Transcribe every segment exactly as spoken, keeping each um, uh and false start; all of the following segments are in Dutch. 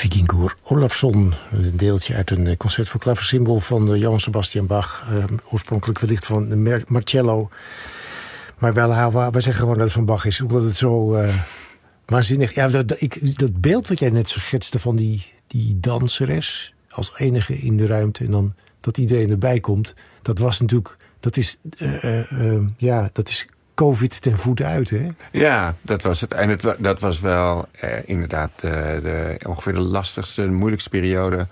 Vikingur Olafsson, een deeltje uit een concert voor klaversymbol van Johann Sebastian Bach. Uh, oorspronkelijk wellicht van Marcello. Maar wel, we zeggen gewoon dat het van Bach is, omdat het zo uh, waanzinnig... Ja, dat, ik, dat beeld wat jij net schetste van die, die danseres als enige in de ruimte en dan dat iedereen erbij komt, dat was natuurlijk... Dat is, uh, uh, uh, ja, dat is COVID ten voeten uit, hè? Ja, dat was het. En het, dat was wel uh, inderdaad uh, de, ongeveer de lastigste, de moeilijkste periode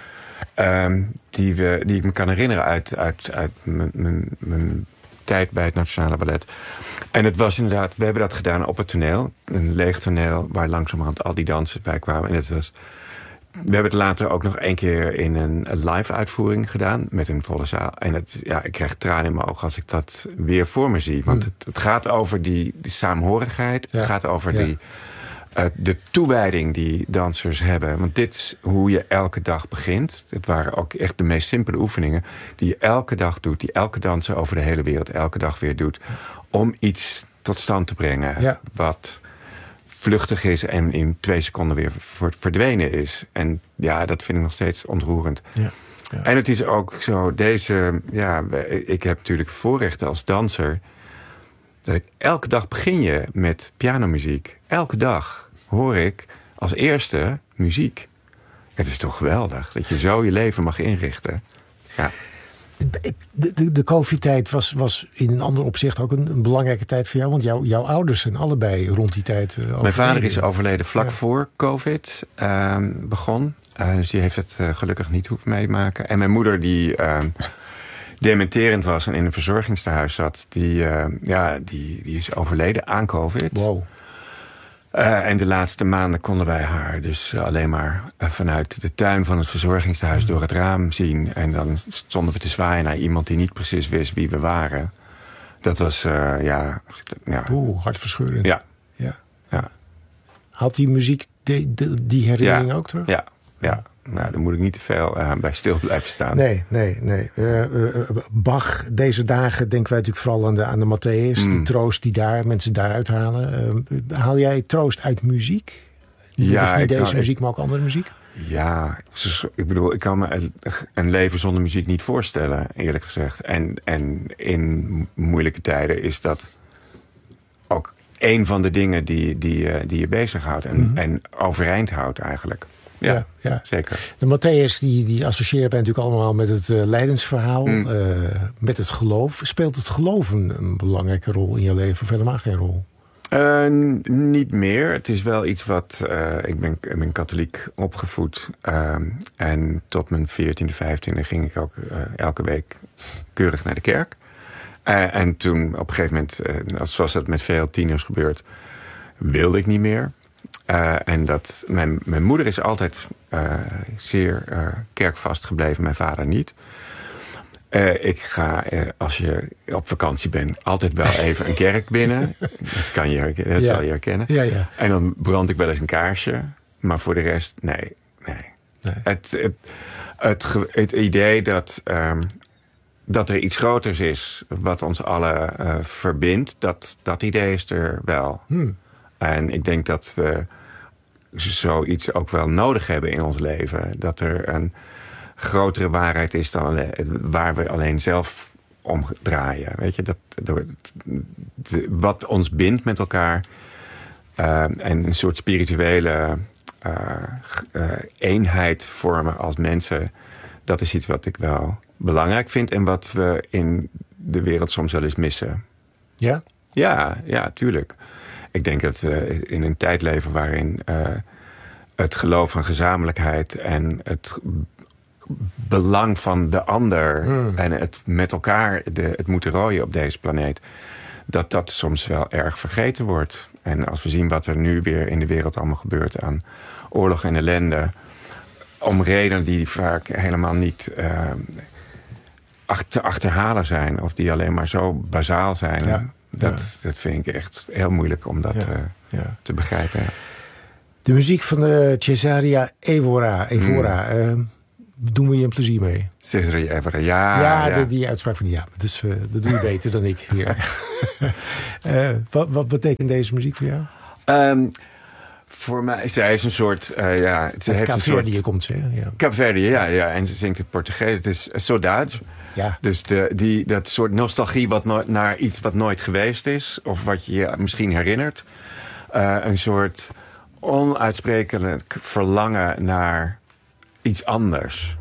um, die, we, die ik me kan herinneren uit, uit, uit mijn tijd bij het Nationale Ballet. En het was inderdaad, we hebben dat gedaan op het toneel. Een leeg toneel waar langzamerhand al die dansers bij kwamen. En het was... We hebben het later ook nog één keer in een live uitvoering gedaan met een volle zaal. En het, ja, ik krijg tranen in mijn ogen als ik dat weer voor me zie. Want het, het gaat over die, die saamhorigheid. Ja. Het gaat over ja. die, uh, de toewijding die dansers hebben. Want dit is hoe je elke dag begint. Het waren ook echt de meest simpele oefeningen die je elke dag doet. Die elke danser over de hele wereld elke dag weer doet. Om iets tot stand te brengen ja. wat... vluchtig is en in twee seconden weer verdwenen is. En ja, dat vind ik nog steeds ontroerend. Ja, ja. En het is ook zo, deze... Ja, ik heb natuurlijk voorrechten als danser... dat ik elke dag begin je met pianomuziek. Elke dag hoor ik als eerste muziek. Het is toch geweldig dat je zo je leven mag inrichten. Ja. De, de, de COVID-tijd was, was in een ander opzicht ook een, een belangrijke tijd voor jou. Want jou, jouw ouders zijn allebei rond die tijd uh, overleden. Mijn vader is overleden vlak ja. voor COVID uh, begon. Uh, dus die heeft het uh, gelukkig niet hoeven meemaken. En mijn moeder die uh, dementerend was en in een verzorgingstehuis zat... die, uh, ja, die, die is overleden aan COVID. Wow. Uh, en de laatste maanden konden wij haar dus alleen maar uh, vanuit de tuin van het verzorgingstehuis door het raam zien. En dan stonden we te zwaaien naar iemand die niet precies wist wie we waren. Dat was, uh, ja... ja. Oeh, hartverscheurend. Ja. ja. ja. Had die muziek die, die, die herinnering ja. ook terug? Ja, ja. Nou, daar moet ik niet te veel uh, bij stil blijven staan. Nee, nee, nee. Uh, uh, Bach, deze dagen denken wij natuurlijk vooral aan de, aan de Matthäus. Mm. De troost die daar mensen daaruit halen. Uh, haal jij troost uit muziek? Ja, niet deze kan, muziek, ik, maar ook andere muziek? Ja, ik bedoel, ik kan me een leven zonder muziek niet voorstellen, eerlijk gezegd. En, en in moeilijke tijden is dat ook een van de dingen die, die, die je bezighoudt en, mm-hmm. en overeind houdt eigenlijk. Ja, ja, ja, zeker. De Matthäus die, die associëren wij natuurlijk allemaal met het uh, lijdensverhaal, mm. uh, met het geloof. Speelt het geloof een, een belangrijke rol in je leven of helemaal geen rol? Uh, n- niet meer. Het is wel iets wat... Uh, ik, ben, ik ben katholiek opgevoed. Uh, en tot mijn veertiende, vijftiende ging ik ook uh, elke week keurig naar de kerk. Uh, en toen op een gegeven moment, uh, zoals dat met veel tieners gebeurt, wilde ik niet meer. Uh, en dat mijn, mijn moeder is altijd uh, zeer uh, kerkvast gebleven, mijn vader niet. Uh, ik ga, uh, als je op vakantie bent, altijd wel even een kerk binnen. Dat, kan je, dat ja. zal je herkennen. Ja, ja. En dan brand ik wel eens een kaarsje. Maar voor de rest, nee. nee. nee. Het, het, het, het idee dat, um, dat er iets groters is wat ons allen uh, verbindt, dat, dat idee is er wel. Hmm. En ik denk dat we zoiets ook wel nodig hebben in ons leven. Dat er een grotere waarheid is dan alleen, waar we alleen zelf om draaien. Weet je, dat, de, de, wat ons bindt met elkaar uh, en een soort spirituele uh, uh, eenheid vormen als mensen, dat is iets wat ik wel belangrijk vind en wat we in de wereld soms wel eens missen. Ja? Ja, ja, tuurlijk. Ik denk dat we in een tijd leven waarin uh, het geloof van gezamenlijkheid en het belang van de ander mm. en het met elkaar de, het moeten rooien op deze planeet, dat dat soms wel erg vergeten wordt. En als we zien wat er nu weer in de wereld allemaal gebeurt aan oorlog en ellende, om redenen die vaak helemaal niet uh, te achterhalen zijn of die alleen maar zo bazaal zijn. Ja. Dat, ja. dat vind ik echt heel moeilijk om dat ja. Uh, ja. te begrijpen. Ja. De muziek van de Cesaria Evora, Evora mm. uh, doen we je een plezier mee? Cesaria Evora, ja. Ja, ja. De, die uitspraak van ja. Dus, uh, dat doe je beter dan ik hier. uh, wat, wat betekent deze muziek voor jou? Um, Voor mij, zij is een soort, uh, ja... Ze Uit heeft een soort... Kaapverdië komt ze, hè? Ja. Kaapverdië, ja, ja. En ze zingt het Portugees. Het is Saudade. Ja. Dus de, die, dat soort nostalgie wat no- naar iets wat nooit geweest is. Of wat je je misschien herinnert. Uh, een soort onuitsprekelijk verlangen naar iets anders.